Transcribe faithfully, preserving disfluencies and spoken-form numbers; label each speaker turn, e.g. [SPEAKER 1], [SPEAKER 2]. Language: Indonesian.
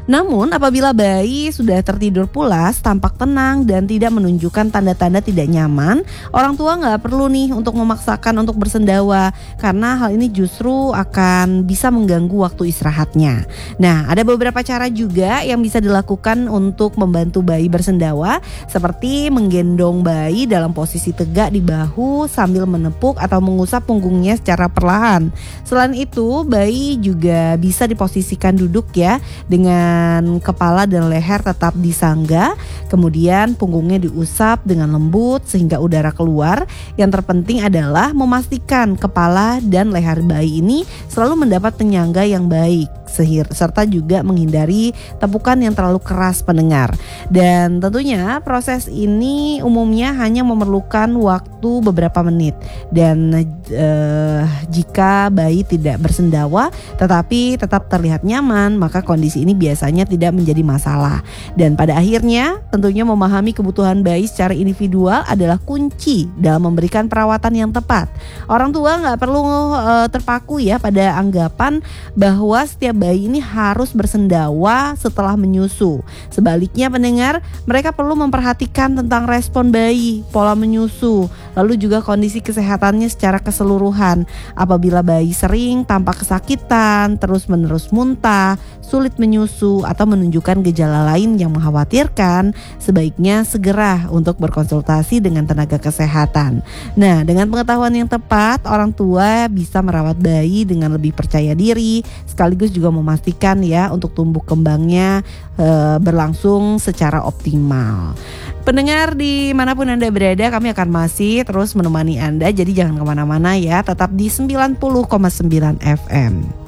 [SPEAKER 1] Namun apabila bayi sudah tertidur pulas, tampak tenang dan tidak menunjukkan tanda-tanda tidak nyaman, orang tua nggak perlu nih untuk memaksakan untuk bersendawa, karena hal ini justru akan bisa mengganggu waktu istirahatnya. Nah, ada beberapa cara juga yang bisa dilakukan untuk membantu bayi bersendawa, seperti menggendong bayi dalam posisi tegak di bahu sambil menepuk atau mengusap punggungnya secara perlahan. Selain itu, bayi juga bisa diposisikan duduk ya, dengan kepala dan leher tetap disangga, kemudian punggungnya diusap dengan lembut sehingga udara keluar. Yang terpenting adalah memastikan kepala dan leher bayi ini selalu mendapat penyangga yang baik, serta juga menghindari tepukan yang terlalu keras pendengar. Dan tentunya proses ini umumnya hanya memerlukan waktu beberapa menit. Dan eh, jika bayi tidak bersendawa tetapi tetap terlihat nyaman, maka kondisi ini biasanya tidak menjadi masalah. Dan pada akhirnya tentunya memahami kebutuhan bayi secara individual adalah kunci dalam memberikan perawatan yang tepat. Orang tua nggak perlu uh, terpaku ya pada anggapan bahwa setiap bayi ini harus bersendawa setelah menyusu. Sebaliknya pendengar, mereka perlu memperhatikan tentang respon bayi, pola menyusu, lalu juga kondisi kesehatannya secara keseluruhan. Apabila bayi sering tampak kesakitan, terus-menerus muntah, sulit menyusu, atau menunjukkan gejala lain yang mengkhawatirkan, sebaiknya segera untuk berkonsultasi dengan tenaga kesehatan. Nah, dengan pengetahuan yang tepat, orang tua bisa merawat bayi dengan lebih percaya diri, sekaligus juga memastikan ya untuk tumbuh kembangnya e, berlangsung secara optimal. Pendengar dimanapun Anda berada, kami akan masih terus menemani Anda, jadi jangan kemana-mana ya, tetap di sembilan puluh koma sembilan F M.